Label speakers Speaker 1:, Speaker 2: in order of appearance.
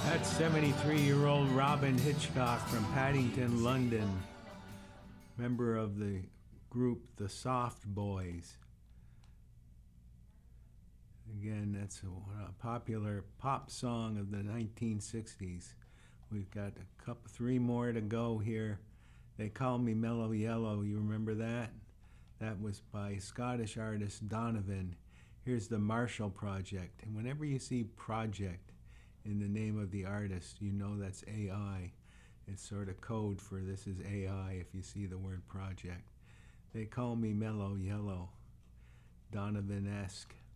Speaker 1: That's 73-year-old Robin Hitchcock from Paddington, London, member of the group The Soft Boys. Again, that's a popular pop song of the 1960s. We've got three more to go here. They Call Me Mellow Yellow, you remember that? That was by Scottish artist Donovan. Here's the Marshall Project. And whenever you see project in the name of the artist, you know that's AI. It's sort of code for this is AI if you see the word project. They Call Me Mellow Yellow, Donovan-esque.